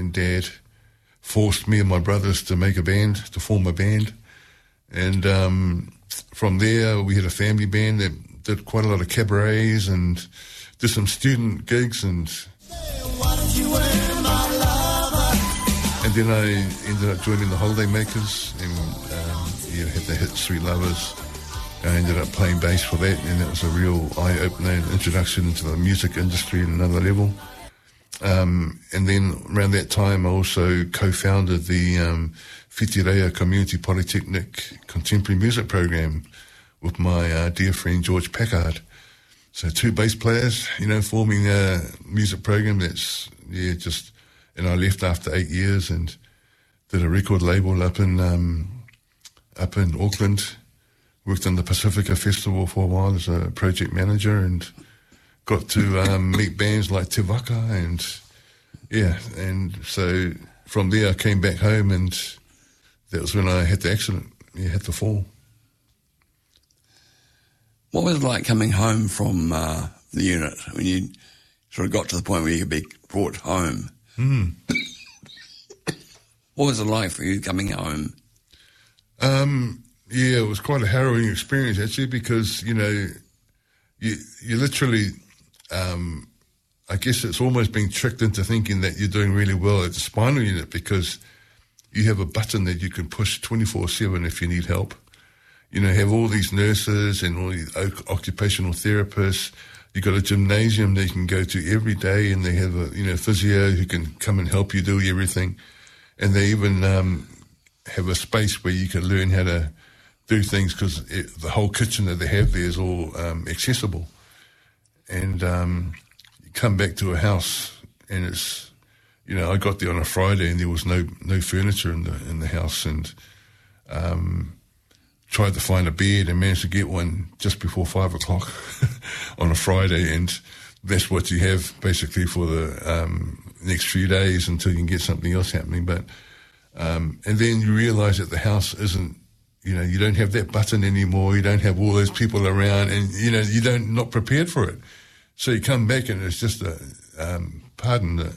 and Dad forced me and my brothers to form a band. And from there, we had a family band that did quite a lot of cabarets and did some student gigs. And then I ended up joining the Holiday Makers and had the hit Sweet Lovers. I ended up playing bass for that, and it was a real eye-opener introduction into the music industry at another level. And then around that time, I also co-founded the Whitireia Community Polytechnic Contemporary Music Program with my dear friend George Packard. So 2 bass players, forming a music program that's, and I left after 8 years and did a record label up in Auckland. Worked on the Pacifica Festival for a while as a project manager and got to meet bands like Te Waka and so from there I came back home and that was when I had the accident. Had the fall. What was it like coming home from the unit when you sort of got to the point where you could be brought home? What was it like for you coming home? It was quite a harrowing experience actually because, you literally, I guess it's almost being tricked into thinking that you're doing really well at the spinal unit because you have a button that you can push 24/7 if you need help. Have all these nurses and all these occupational therapists. You've got a gymnasium that you can go to every day and they have a, physio who can come and help you do everything. And they even have a space where you can learn how to do things because the whole kitchen that they have there is all accessible. And you come back to a house and it's, I got there on a Friday and there was no furniture in the house and tried to find a bed and managed to get one just before 5 o'clock on a Friday, and that's what you have basically for the next few days until you can get something else happening. But and then you realise that the house isn't, you don't have that button anymore. You don't have all those people around, and you not prepared for it. So you come back and it's just pardon the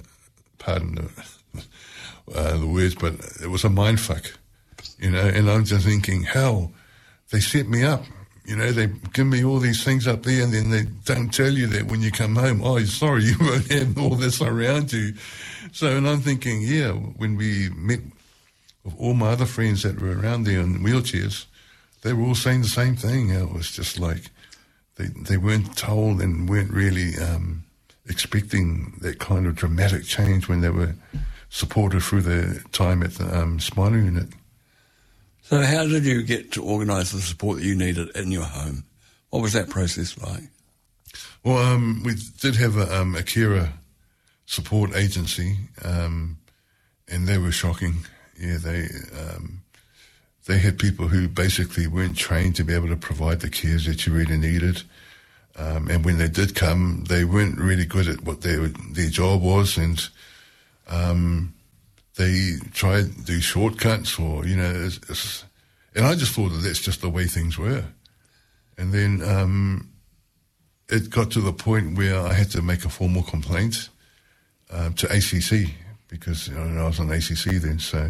words, but it was a mind fuck, And I'm just thinking, hell, they set me up. They give me all these things up there, and then they don't tell you that when you come home. Oh, sorry, you won't have all this around you. So, and I'm thinking, when we met with all my other friends that were around there in wheelchairs, they were all saying the same thing. It was just like they weren't told and weren't really expecting that kind of dramatic change when they were supported through their time at the spinal unit. So how did you get to organise the support that you needed in your home? What was that process like? Well, we did have a carer support agency, and they were shocking. Yeah, they had people who basically weren't trained to be able to provide the cares that you really needed. And when they did come, they weren't really good at what their job was, and they tried to do shortcuts or, and I just thought that that's just the way things were. And then it got to the point where I had to make a formal complaint to ACC because I was on ACC then. So,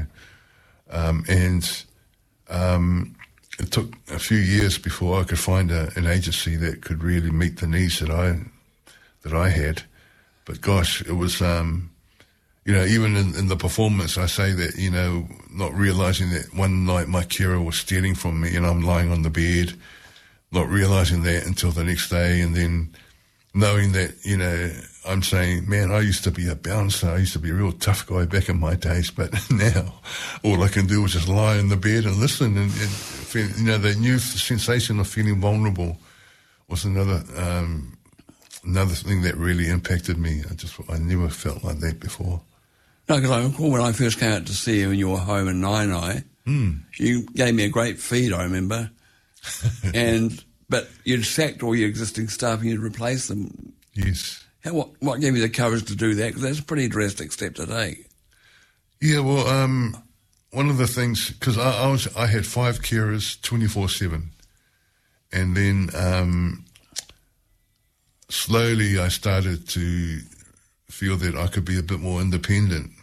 it took a few years before I could find an agency that could really meet the needs that I had. But gosh, it was, even in the performance, I say that, not realising that one night my carer was stealing from me and I'm lying on the bed, not realising that until the next day, and then knowing that, I'm saying, man, I used to be a bouncer. I used to be a real tough guy back in my days, but now all I can do is just lie in the bed and listen. And feel, the new sensation of feeling vulnerable was another thing that really impacted me. I never felt like that before. No, because I recall when I first came out to see you in your home in Nainai, you gave me a great feed, I remember. But you'd sacked all your existing staff and you'd replaced them. Yes. What gave you the courage to do that? Because that's a pretty drastic step to take. Yeah, well, one of the things, because I had 5 carers 24/7, and then slowly I started to feel that I could be a bit more independent